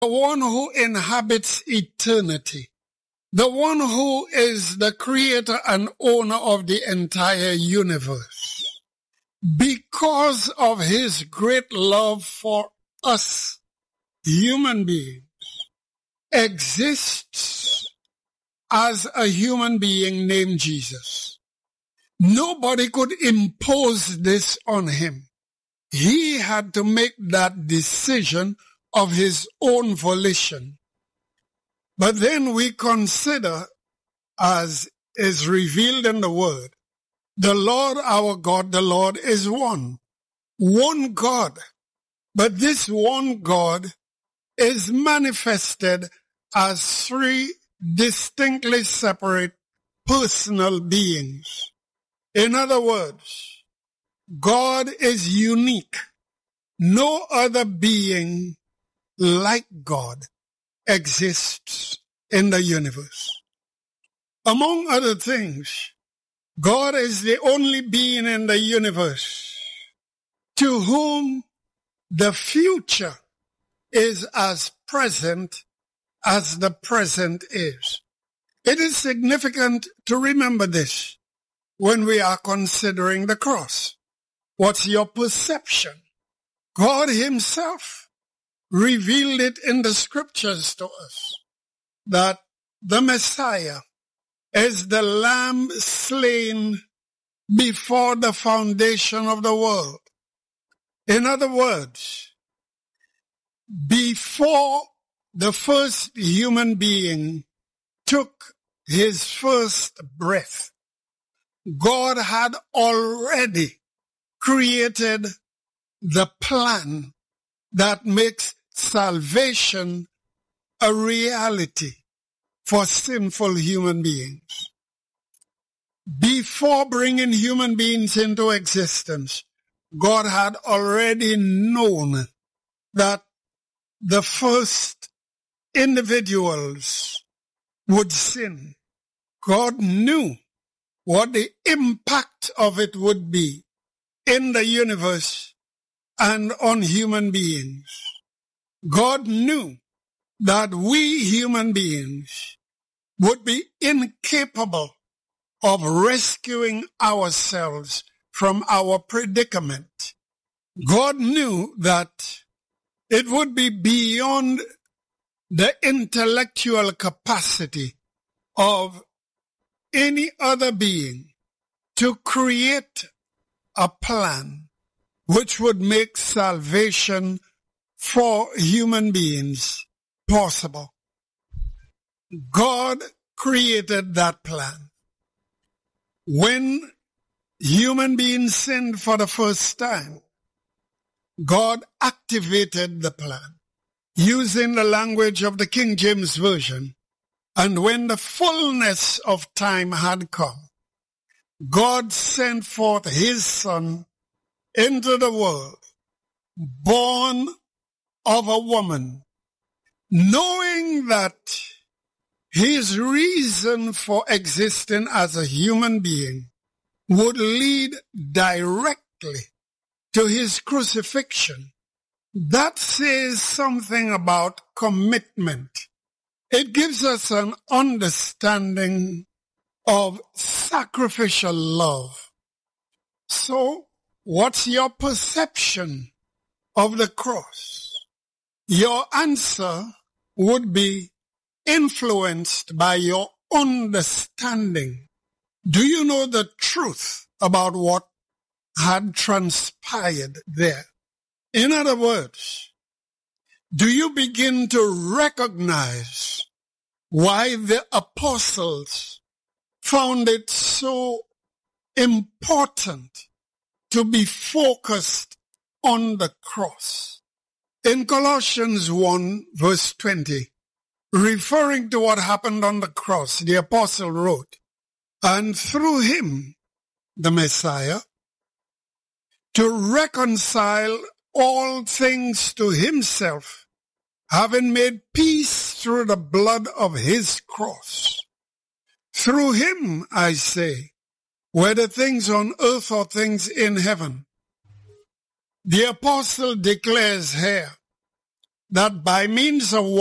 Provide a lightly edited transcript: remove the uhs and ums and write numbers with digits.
the one who inhabits eternity, the one who is the creator and owner of the entire universe. Because of his great love for us, human beings, exists as a human being named Jesus. Nobody could impose this on him. He had to make that decision of his own volition. But then we consider, as is revealed in the Word, the Lord our God, the Lord is one. One God. But this one God is manifested as three distinctly separate personal beings. In other words, God is unique. No other being like God exists in the universe. Among other things, God is the only being in the universe to whom the future is as present as the present is. It is significant to remember this when we are considering the cross. What's your perception? God himself revealed it in the scriptures to us that the Messiah is the Lamb slain before the foundation of the world. In other words, before the first human being took his first breath, God had already created the plan that makes salvation a reality for sinful human beings. Before bringing human beings into existence, God had already known that the first individuals would sin. God knew what the impact of it would be in the universe and on human beings. God knew that we human beings would be incapable of rescuing ourselves from our predicament. God knew that it would be beyond the intellectual capacity of any other being to create a plan which would make salvation for human beings possible. God created that plan. When human beings sinned for the first time, God activated the plan using the language of the King James Version. And when the fullness of time had come, God sent forth his Son into the world, born of a woman, knowing that his reason for existing as a human being would lead directly to his crucifixion. That says something about commitment. It gives us an understanding of sacrificial love. So, what's your perception of the cross? Your answer would be influenced by your understanding. Do you know the truth about what had transpired there? In other words, do you begin to recognize why the apostles found it so important to be focused on the cross? In Colossians 1 verse 20, referring to what happened on the cross, the apostle wrote, "And through him, the Messiah, to reconcile all things to himself, having made peace through the blood of his cross. Through him, I say, whether things on earth or things in heaven." The apostle declares here that by means of